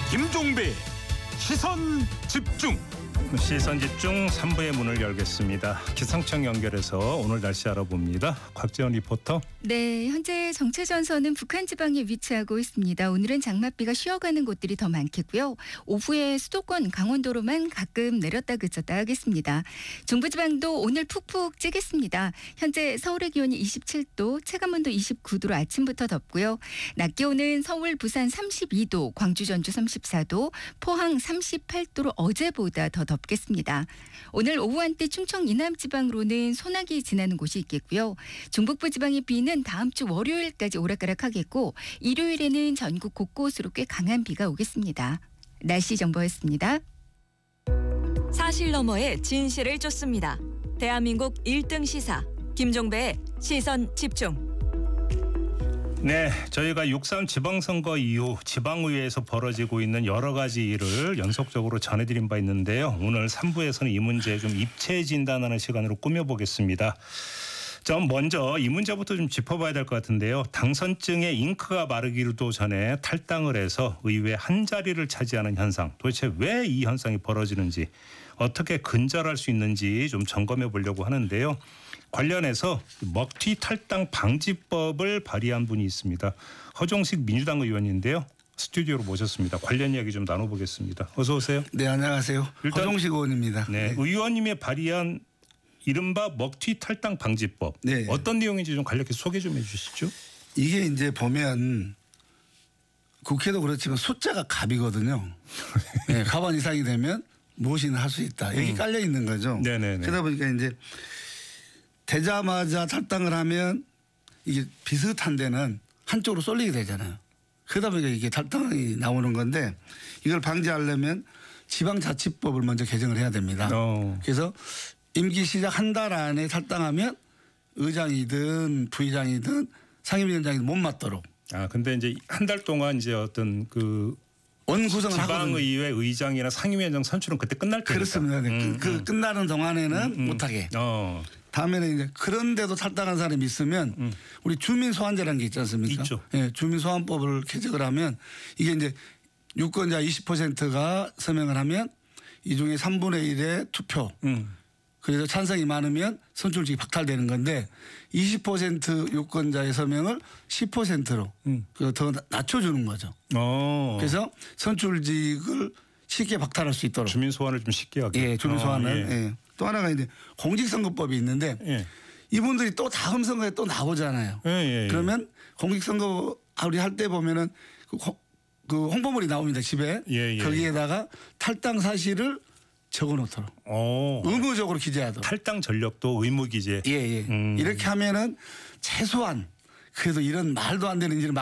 김종배 시선 집중. 시선 집중 3부의 문을 열겠습니다. 기상청 연결해서 오늘 날씨 알아봅니다. 곽지연 리포터. 네, 현재 정체전선은 북한 지방에 위치하고 있습니다. 오늘은 장맛비가 쉬어가는 곳들이 더 많겠고요. 오후에 수도권 강원도로만 가끔 내렸다 그쳤다 하겠습니다. 중부지방도 오늘 푹푹 찌겠습니다. 현재 서울의 기온이 27도, 체감온도 29도로 아침부터 덥고요. 낮 기온은 서울, 부산 32도, 광주, 전주 34도, 포항 38도로 어제보다 더 덥겠습니다. 오늘 오후 한때 충청 이남 지방으로는 소나기 지나는 곳이 있겠고요. 중북부 지방의 비는 다음 주 월요일까지 오락가락하겠고 일요일에는 전국 곳곳으로 꽤 강한 비가 오겠습니다. 날씨 정보였습니다. 사실 너머의 진실을 쫓습니다. 대한민국 1등 시사 김종배의 시선 집중. 네, 저희가 6.3 지방선거 이후 지방의회에서 벌어지고 있는 여러 가지 일을 연속적으로 전해드린 바 있는데요. 오늘 3부에서는 이 문제 좀 입체 진단하는 시간으로 꾸며보겠습니다. 좀 먼저 이 문제부터 좀 짚어봐야 될 것 같은데요. 당선증에 잉크가 마르기도 전에 탈당을 해서 의회 한 자리를 차지하는 현상. 도대체 왜 이 현상이 벌어지는지, 어떻게 근절할 수 있는지 좀 점검해 보려고 하는데요. 관련해서 먹튀 탈당 방지법을 발의한 분이 있습니다. 허종식 민주당 의원인데요. 스튜디오로 모셨습니다. 관련 이야기 좀 나눠보겠습니다. 어서 오세요. 네, 안녕하세요. 허종식 의원입니다. 네, 의원님이 발의한 이른바 먹튀 탈당 방지법. 네. 어떤 내용인지 좀 간략히 소개 좀 해주시죠. 이게 이제 보면 국회도 그렇지만 숫자가 갑이거든요. 네, 갑원 이상이 되면 무엇이나 할 수 있다. 여기 깔려 있는 거죠. 네네네. 그러다 보니까 이제 되자마자 탈당을 하면 이게 비슷한 데는 한쪽으로 쏠리게 되잖아요. 그러다 보니까 이게 탈당이 나오는 건데 이걸 방지하려면 지방자치법을 먼저 개정을 해야 됩니다. 그래서 임기 시작 한 달 안에 탈당하면 의장이든 부의장이든 상임위원장이든 못 맡도록. 아, 근데 이제 한 달 동안 이제 어떤 그 원구성을 하거든요. 지방의회 의장이나 상임위원장 선출은 그때 끝날 테니까. 그렇습니다. 그 끝나는 동안에는 못하게. 다음에는 이제 그런데도 탈당한 사람이 있으면 우리 주민소환제라는 게 있지 않습니까? 있죠. 예, 주민소환법을 개정을 하면 이게 이제 유권자 20%가 서명을 하면 이 중에 3분의 1의 투표. 그래서 찬성이 많으면 선출직이 박탈되는 건데 20% 유권자의 서명을 10%로 더 낮춰주는 거죠. 그래서 선출직을 쉽게 박탈할 수 있도록. 주민 소환을 좀 쉽게 하게. 예, 주민 소환을. 예. 예. 또 하나가 이제 공직선거법이 있는데 예. 이분들이 또 다음 선거에 또 나오잖아요. 예. 그러면 공직선거 우리 할 때 보면은 그 홍보물이 나옵니다. 집에. 예. 거기에다가 탈당 사실을 적어놓도록. 의무적으로 기재하도록. 탈당 전력도 의무 기재. 예. 이렇게 하면은 최소한 그래도 이런 말도 안 되는 일을